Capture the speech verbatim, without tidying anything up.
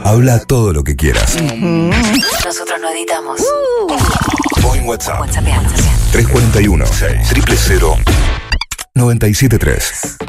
Habla todo lo que quieras. Nosotros no editamos. O en WhatsApp. WhatsApp. tres cuatro uno, seis cero cero, nueve siete tres.